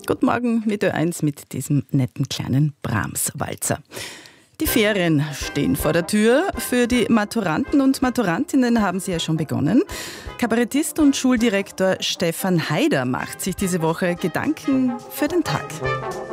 Guten Morgen mit Ö1 mit diesem netten kleinen Brahms-Walzer. Die Ferien stehen vor der Tür. Für die Maturanten und Maturantinnen haben sie ja schon begonnen. Kabarettist und Schuldirektor Stefan Haider macht sich diese Woche Gedanken für den Tag.